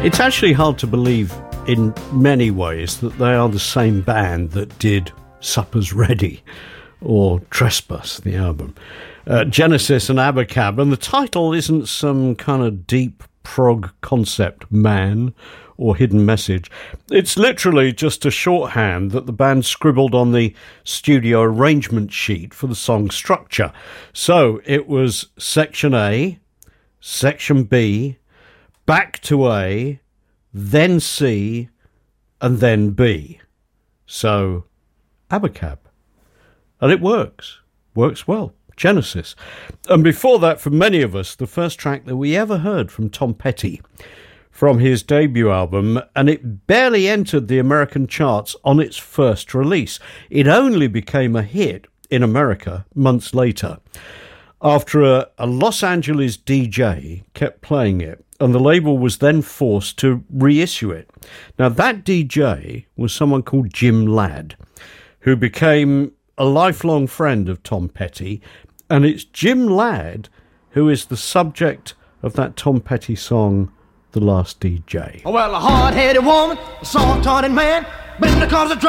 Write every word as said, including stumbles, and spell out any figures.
It's actually hard to believe in many ways that they are the same band that did Supper's Ready or Trespass, the album. Uh, Genesis and Abacab, and the title isn't some kind of deep prog concept, man, or hidden message. It's literally just a shorthand that the band scribbled on the studio arrangement sheet for the song structure. So it was section A, section B, back to A, then C, and then B. So, Abacab. And it works. Works well. Genesis. And before that, for many of us, the first track that we ever heard from Tom Petty from his debut album, and it barely entered the American charts on its first release. It only became a hit in America months later, after a, a Los Angeles D J kept playing it, and the label was then forced to reissue it. Now, that D J was someone called Jim Ladd, who became a lifelong friend of Tom Petty, and it's Jim Ladd who is the subject of that Tom Petty song, The Last D J. Well, a hard-headed woman, a soft-hearted man, but in the cars of